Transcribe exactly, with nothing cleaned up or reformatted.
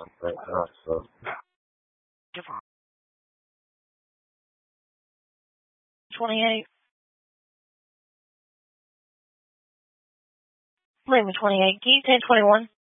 Right now, so. twenty-eight. Lima twenty-eight. Key ten twenty-one.